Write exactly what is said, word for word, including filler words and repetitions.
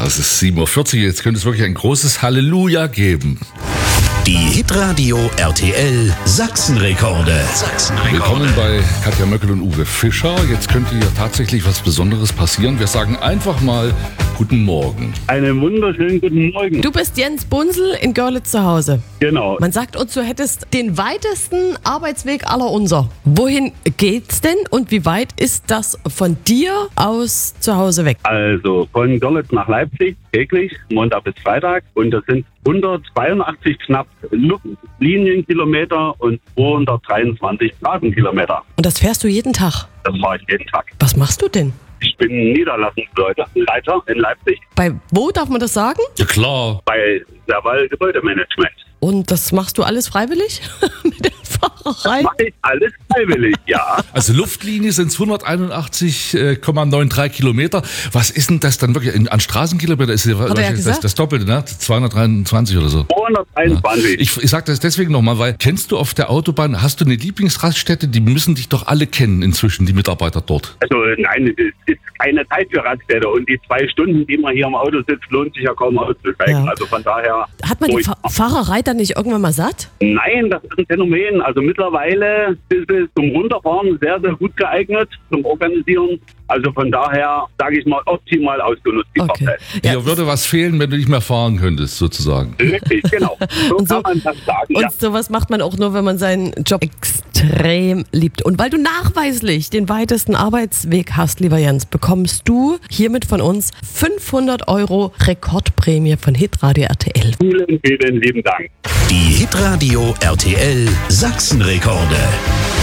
Es ist sieben Uhr vierzig, jetzt könnte es wirklich ein großes Halleluja geben. Die Hitradio R T L Sachsenrekorde. Sachsenrekorde. Willkommen bei Katja Möckel und Uwe Fischer. Jetzt könnte ja tatsächlich was Besonderes passieren. Wir sagen einfach mal Guten Morgen. Einen wunderschönen guten Morgen. Du bist Jens Bunzel in Görlitz zu Hause. Genau. Man sagt uns, du hättest den weitesten Arbeitsweg aller unser. Wohin geht's denn und wie weit ist das von dir aus zu Hause weg? Also von Görlitz nach Leipzig täglich, Montag bis Freitag. Und das sind hundertzweiundachtzig knapp Linienkilometer und zweihundertdreiundzwanzig Straßenkilometer. Und das fährst du jeden Tag? Das mache ich jeden Tag. Was machst du denn? Ich bin Niederlassungsleiter Leiter in Leipzig Bei wo darf man das sagen? Ja klar. bei Serval Gebäudemanagement. Und das machst du alles freiwillig? Mit der Fahrerei? Mache ich alles freiwillig, ja. Also Luftlinie sind zweihunderteinundachtzig Komma dreiundneunzig Kilometer. Was ist denn das dann wirklich in, an Straßenkilometer? Ist ja, Hat er ja das, gesagt. das Doppelte, ne? zweihundertdreiundzwanzig oder so. zweihunderteinundzwanzig. Ich, ich sage das deswegen nochmal, weil kennst du auf der Autobahn, hast du eine Lieblingsraststätte? Die müssen dich doch alle kennen inzwischen, die Mitarbeiter dort. Also nein, es ist, ist keine Zeit für Raststätte. Und die zwei Stunden, die man hier im Auto sitzt, lohnt sich ja kaum auszusteigen. Ja. Also von daher... Hat man die ruhig. Fa- Fahrerei dann nicht irgendwann mal satt? Nein, das ist ein Phänomen. Also mittlerweile ist es zum Runterfahren sehr, sehr gut geeignet, zum Organisieren. Also von daher, sage ich mal, optimal ausgenutzt die Okay. Fahrzeit. Ja. Dir würde was fehlen, wenn du nicht mehr fahren könntest, sozusagen. Richtig, genau. So Und so- kann man das sagen, Und ja. sowas macht man auch nur, wenn man seinen Job extrem liebt. Und weil du nachweislich den weitesten Arbeitsweg hast, lieber Jens, bekommst du hiermit von uns fünfhundert Euro Rekordprämie von Hitradio R T L. Vielen, vielen lieben Dank. Die Hitradio R T L Sachsenrekorde.